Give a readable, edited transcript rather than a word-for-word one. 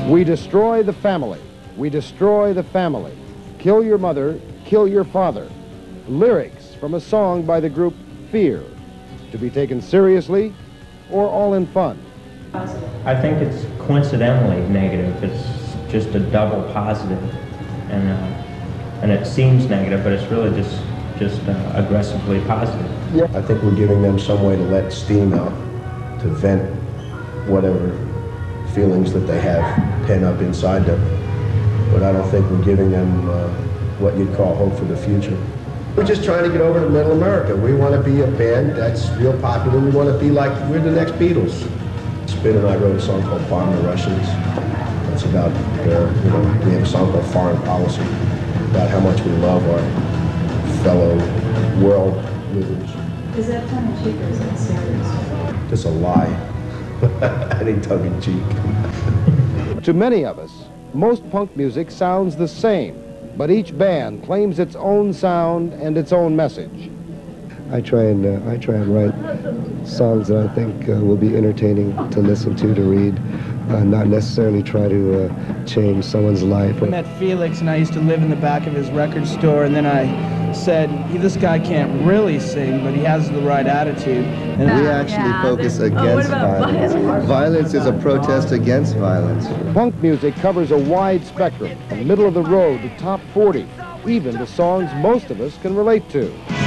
We destroy the family. We destroy the family. Kill your mother, kill your father. Lyrics from a song by the group Fear. To be taken seriously or all in fun? I think it's coincidentally negative. It's just a double positive, and it seems negative, but it's really just aggressively positive. Yeah. I think we're giving them some way to let steam out, to vent whatever feelings that they have pent up inside them. But I don't think we're giving them what you'd call hope for the future. We're just trying to get over to Middle America. We want to be a band that's real popular. We want to be like, we're the next Beatles. Spin and I wrote a song called Bomb the Russians. It's about we have a song called Foreign Policy, about how much we love our fellow world livers. Is that tongue in cheek or is that serious? Just a lie. I think tongue in cheek. To many of us, most punk music sounds the same, but each band claims its own sound and its own message. I try and write songs that I think will be entertaining to listen to read, not necessarily try to change someone's life. I met Felix and I used to live in the back of his record store, and then I said, this guy can't really sing, but he has the right attitude. And we actually focus against violence. Violence is a protest against violence. Punk music covers a wide spectrum, from middle of the road to top 40, even to songs most of us can relate to.